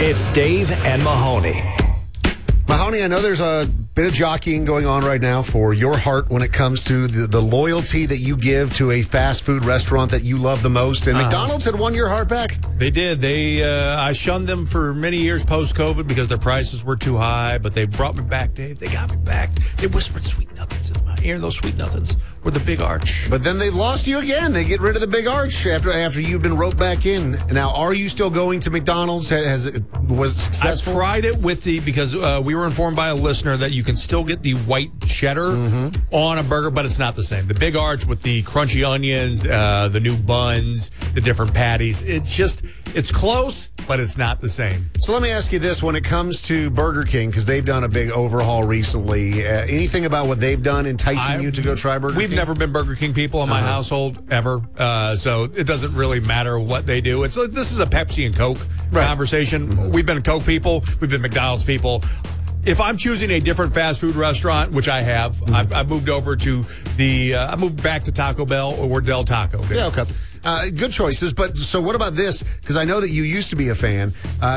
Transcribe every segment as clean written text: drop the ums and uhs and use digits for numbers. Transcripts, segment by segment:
It's Dave and Mahoney. Mahoney, I know there's a bit of jockeying going on right now for your heart when it comes to the loyalty that you give to a fast food restaurant that you love the most. And McDonald's had won your heart back. They did. I shunned them for many years post-COVID because their prices were too high, but they brought me back, Dave. They got me back. They whispered sweet nothings in my ear. Those sweet nothings were the big arch. But then they've lost you again. They get rid of the big arch after you've been roped back in. Now, are you still going to McDonald's? Was it successful? I tried it because we were informed by a listener that you can still get the white cheddar on a burger, but it's not the same. The big arch with the crunchy onions, the new buns, the different patties. It's close, but it's not the same. So let me ask you this. When it comes to Burger King, because they've done a big overhaul recently, anything about what they've done enticing you to go try Burger King? We've never been Burger King people in my household, ever. So it doesn't really matter what they do. This is a Pepsi and Coke conversation. We've been Coke people. We've been McDonald's people. If I'm choosing a different fast food restaurant, which I have, I've moved over to I moved back to Taco Bell or Del Taco. Yeah, okay. Good choices. But so what about this? Because I know that you used to be a fan.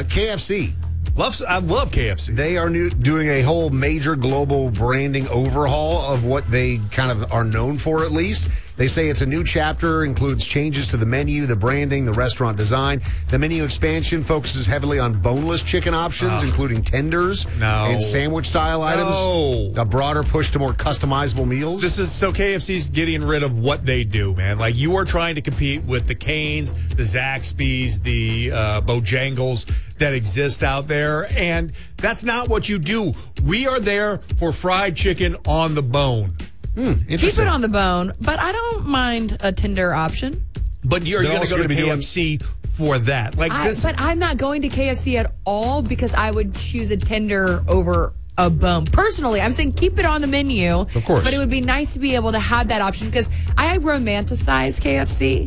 KFC. I love KFC. They are doing a whole major global branding overhaul of what they kind of are known for, at least. They say it's a new chapter, includes changes to the menu, the branding, the restaurant design. The menu expansion focuses heavily on boneless chicken options, including tenders and sandwich-style items. A broader push to more customizable meals. So KFC's getting rid of what they do, man. Like, you are trying to compete with the Canes, the Zaxby's, the Bojangles that exist out there, and that's not what you do. We are there for fried chicken on the bone. Keep it on the bone, but I don't mind a tender option. But you're going to go to KFC for that. But I'm not going to KFC at all because I would choose a tender over a bone. Personally, I'm saying keep it on the menu. Of course. But it would be nice to be able to have that option because I romanticize KFC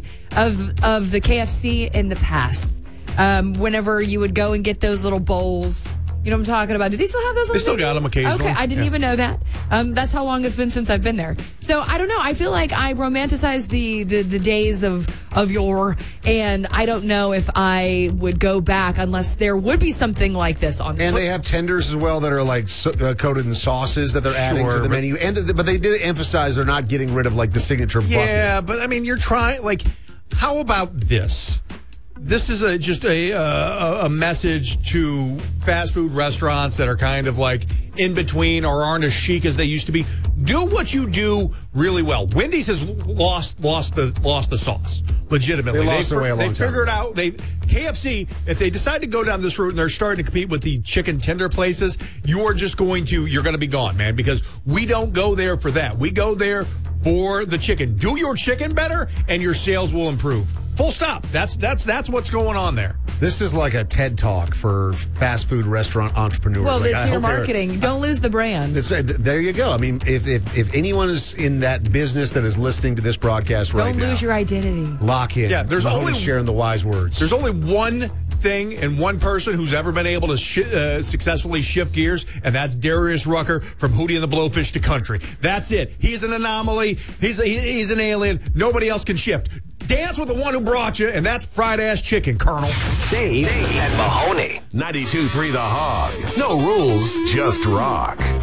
of the KFC in the past. Whenever you would go and get those little bowls. You know what I'm talking about? Do they still have those? They still got them occasionally. Okay, I didn't even know that. That's how long it's been since I've been there. So I don't know. I feel like I romanticize the days of yore, and I don't know if I would go back unless there would be something like this on. And they have tenders as well that are like coated in sauces that they're adding to the menu. But they did emphasize they're not getting rid of like the signature bucket. Yeah, but I mean, you're trying. Like, how about this? This is just a message to fast food restaurants that are kind of like in between or aren't as chic as they used to be. Do what you do really well. Wendy's has lost the sauce legitimately. They lost their way a long time. They figured out KFC, if they decide to go down this route and they're starting to compete with the chicken tender places, you're going to be gone, man, because we don't go there for that. We go there for the chicken. Do your chicken better and your sales will improve. Full stop. That's what's going on there. This is like a TED Talk for fast food restaurant entrepreneurs. Well, it's your marketing. Don't lose the brand. There you go. I mean, if anyone is in that business that is listening to this broadcast right now, don't lose your identity. Lock in. Yeah, there's only sharing the wise words. There's only one thing and one person who's ever been able to successfully shift gears, and that's Darius Rucker from Hootie and the Blowfish to country. That's it. He's an anomaly. He's an alien. Nobody else can shift. Dance with the one who brought you, and that's fried ass chicken, Colonel. Dave and Mahoney. 92.3 The Hog. No rules, just rock.